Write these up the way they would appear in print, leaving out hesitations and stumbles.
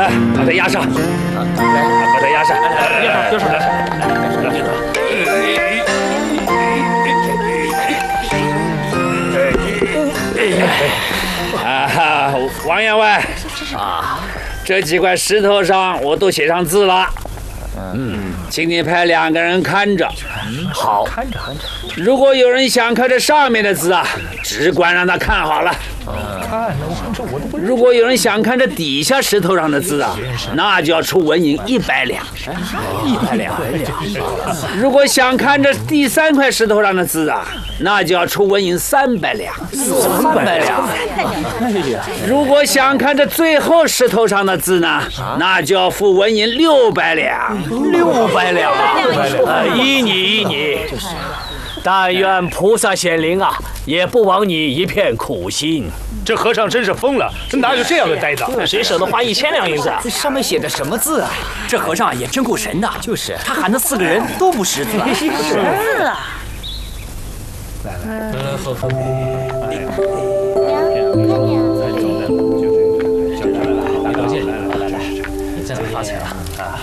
把它压上，来，把它压上， 压上， 啊，王员外啊，这几块石头上我都写上字了。请你派2个人看着。 好。 如果有人想看这上面的字啊，只管让他看好了。如果有人想看这底下石头上的字啊，那就要出纹银100两。100两。如果想看这第3块石头上的字啊，那就要出纹银300两。300两。如果想看这最后石头上的字呢，那就要付纹银600两。 600两啊！依你。但愿菩萨显灵啊，也不枉你一片苦心。 这和尚真是疯了，哪有这样的呆子？ 谁舍得花1000两银子啊？ 这上面写的什么字啊？ 这和尚也真够神的。 就是， 他喊的4个人都不识字。 是啊。 你真发财了啊！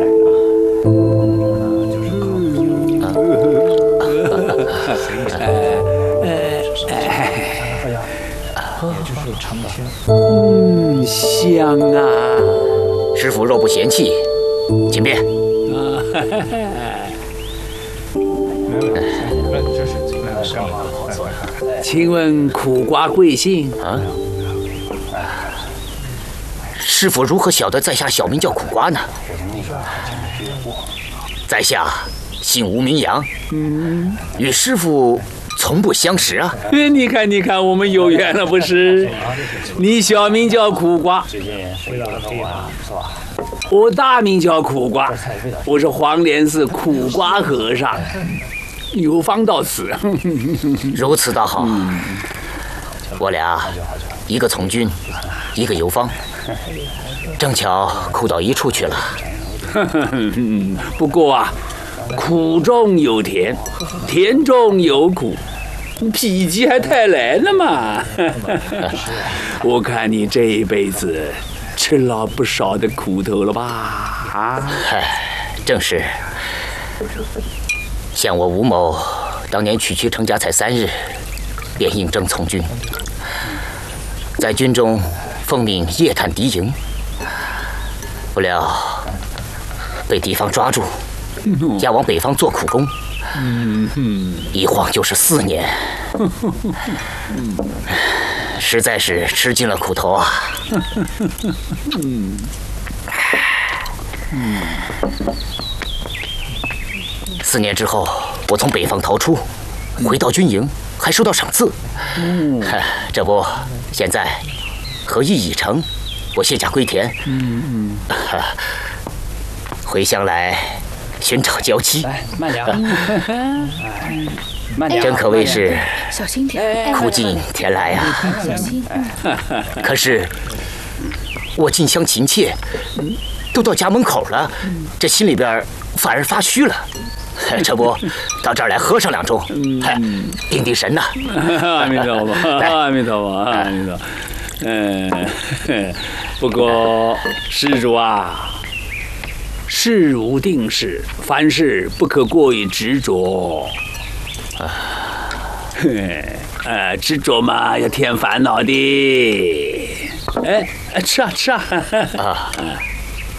香啊！ 师傅若不嫌弃，请便。 请问苦瓜贵姓？ 啊？师傅如何晓得在下小名叫苦瓜呢？在下姓吴名扬，与师傅从不相识啊！ 你看，我们有缘了不是？你小名叫苦瓜，我大名叫苦瓜，我是黄莲寺苦瓜和尚，有方到此。 如此倒好，我俩一个从军，一个游方，正巧苦到一处去了。 不过啊，苦中有甜，甜中有苦，否极还泰来了嘛。我看你这一辈子吃了不少的苦头了吧？啊， 正是。像我吴某当年娶妻成家才3日，便应征从军，在军中奉命夜探敌营，不料被敌方抓住，押往北方做苦工，一晃就是4年，实在是吃尽了苦头啊。4年之后，我从北方逃出，回到军营，还收到赏赐。这不，现在合议已成，我卸甲归田，回乡来寻找娇妻。 慢点，慢点， 真可谓是小心点， 苦尽甜来啊！ 小心。 可是我近乡情切，都到家门口了，这心里边反而发虚了。这不，到这儿来喝上2盅，定定神呐！ 阿弥陀佛，阿弥陀佛，阿弥陀佛。不过施主啊，事无定势，凡事不可过于执着。执着嘛，要添烦恼的。哎，吃啊！